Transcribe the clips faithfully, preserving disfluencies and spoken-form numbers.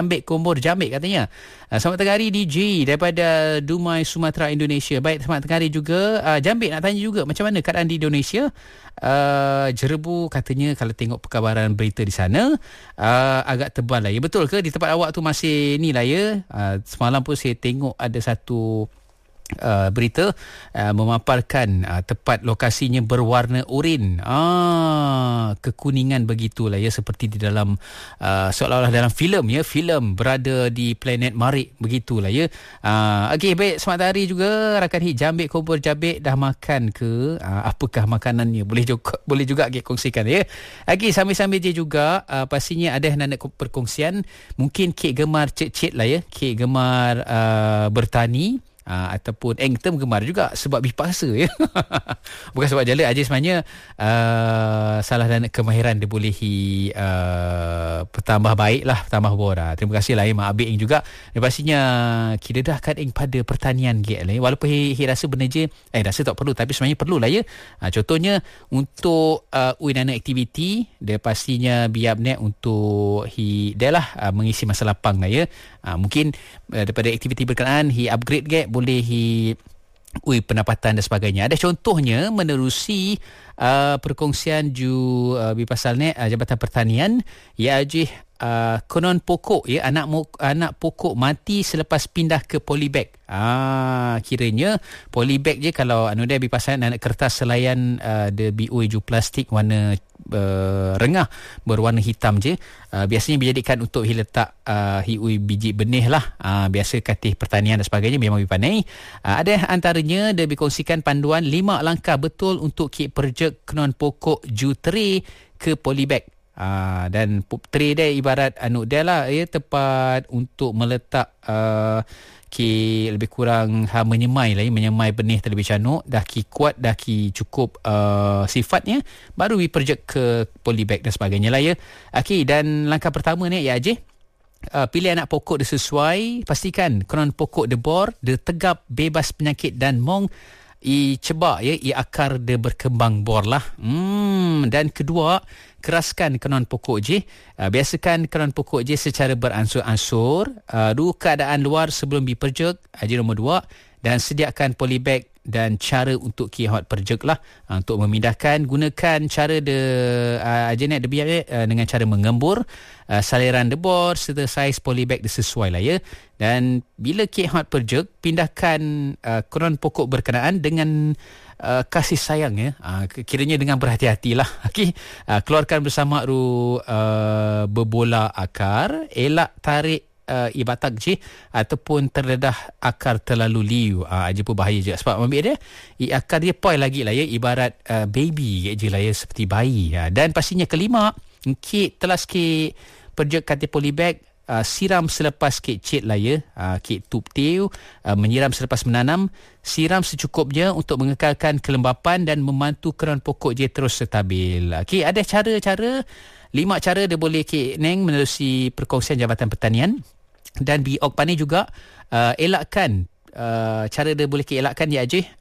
Jambik Kombor Jambik katanya. Uh, selamat tengah hari D J daripada Dumai, Sumatera, Indonesia. Baik, selamat tengah hari juga. Uh, Jambik nak tanya juga macam mana keadaan di Indonesia. Uh, Jerebu katanya kalau tengok perkabaran berita di sana uh, agak tebal lah. Ya, betul ke di tempat awak tu masih ni lah ya? Uh, semalam pun saya tengok ada satu Uh, berita uh, memaparkan uh, tepat lokasinya berwarna oren, ah, kekuningan begitulah ya, seperti di dalam uh, seolah-olah dalam filem ya, filem berada di planet Marik begitulah ya. Uh, Okey, baik, selamat hari juga rakan hit Jambik Kombor Jambik, dah makan ke? Uh, apakah makanannya? Boleh juga boleh juga okay, kongsikan ya. Okey, sambil-sambil je juga uh, pastinya ada yang nak perkongsian, mungkin kek gemar cik-cik lah ya, kek gemar uh, bertani. Uh, ataupun eh, kita gemar juga sebab bipasa ya. Bukan sebab jala aja sebenarnya, uh, salah dan kemahiran dibolehi uh, bertambah baik lah, bertambah bora. Terima kasih lah ya Mak Abik Ing juga. Dan pastinya kita dah kat Ing pada pertanian G L ya. Walaupun hi, hi rasa benda je eh rasa tak perlu, tapi sebenarnya perlu lah ya. Uh, contohnya untuk uh, uinana aktiviti dia pastinya biar nek untuk hi dia lah uh, mengisi masa lapang lah ya. Uh, mungkin uh, daripada aktiviti berkenaan hi upgrade ke boleh hi ui pendapatan dan sebagainya. Ada contohnya menerusi uh, perkongsian ju uh, pasal ni uh, Jabatan Pertanian ya ajih uh, konon pokok ya, anak mo- anak pokok mati selepas pindah ke polybag. Ah, kiranya polybag je kalau anu dia pasal anak kertas selayan uh, de bioi ju plastik warna Uh, rengah berwarna hitam je, uh, biasanya dijadikan untuk hi letak uh, hiui biji benih lah, uh, biasa katih pertanian dan sebagainya memang dipanai. Uh, ada antaranya dia dikongsikan panduan lima langkah betul untuk kek perjek kenon pokok ju tray ke polybag. Uh, dan tray dia ibarat anu dia lah ya, tempat untuk meletak uh, ki lebih kurang ha, menyemai lah ya, menyemai benih terlebih canuk, dah ki kuat, dah ki cukup uh, sifatnya, baru diperjek ke polybag dan sebagainya lah ya. Okey, dan langkah pertama ni ya Ajih, uh, pilih anak pokok dia sesuai, pastikan kenon pokok dia bor, dia tegap, bebas penyakit dan mong i cebak ya, i akar dia berkembang bor lah. Hmm, dan kedua, keraskan kenon pokok je. Uh, biasakan kenon pokok je secara beransur-ansur. Uh, dua keadaan luar sebelum diperjek. Aji nombor dua. Dan sediakan polybag dan cara untuk kihot perjek lah. Uh, untuk memindahkan, gunakan cara de uh, aji nak debiak uh, dengan cara mengembur, uh, saliran debor serta saiz polybag sesuai lah ya. Dan bila kihot perjek, pindahkan uh, kenon pokok berkenaan dengan Uh, kasih sayang ya, uh, kiranya dengan berhati-hatilah. Okey, uh, keluarkan bersama ru uh, berbola akar, elak tarik uh, ibatak je ataupun terdedah akar terlalu liu. Ah uh, aja pun bahaya je sebab ambil dia i akar dia poi lagi lah ya, ibarat uh, baby je lah ya, seperti bayi. Uh, dan pastinya kelima, kek telas kek perjek kati polybag. Uh, siram selepas kek cit lah ya, uh, kek tup tiu, uh, menyiram selepas menanam, siram secukupnya untuk mengekalkan kelembapan dan membantu keron pokok je terus stabil. Okey, ada cara-cara, lima cara dia boleh kek neng menerusi perkongsian Jabatan Pertanian. Dan biok pani juga uh, elakkan Uh, cara dia boleh keelakkan dia aje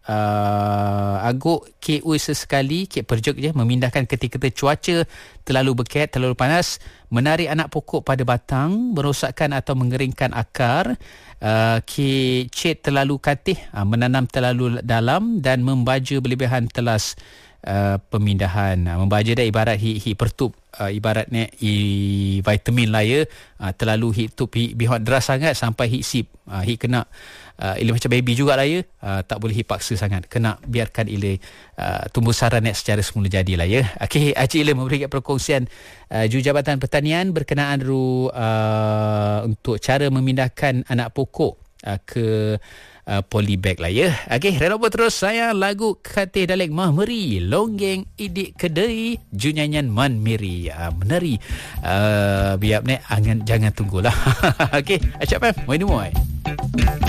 uh, aguk ke ui sesekali ke perjek je, memindahkan ketika cuaca terlalu berket, terlalu panas, menarik anak pokok pada batang, merosakkan atau mengeringkan akar, uh, ke cet terlalu katih, uh, menanam terlalu dalam dan membaja berlebihan telas uh, pemindahan. Uh, membaja dia ibarat hi, hi pertup, uh, ibaratnya i vitamin lah ya, uh, terlalu hi tup hi bihot deras sangat sampai hi sip, uh, hi kena Uh, ia macam baby jugalah ya, uh, tak boleh paksa sangat, kena biarkan ia uh, tumbuh saran secara semula jadilah ya. Okey, Encik Ila memberikan perkongsian uh, Jabatan Pertanian berkenaan ru uh, untuk cara memindahkan anak pokok uh, ke uh, polybag lah ya. Okey, rela terus saya lagu Katih Dalek Mahmeri, Longgeng Idik Kedai, Junyanyan Man Miri, uh, menari uh, biar ni angan jangan tunggulah. Okey, acap pem, moi moi.